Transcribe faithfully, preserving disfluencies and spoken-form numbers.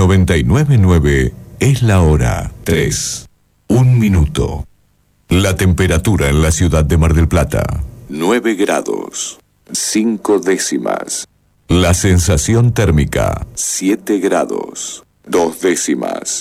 noventa y nueve punto nueve es la hora tres. Un minuto. La temperatura en la ciudad de Mar del Plata, nueve grados, cinco décimas. La sensación térmica, siete grados, dos décimas.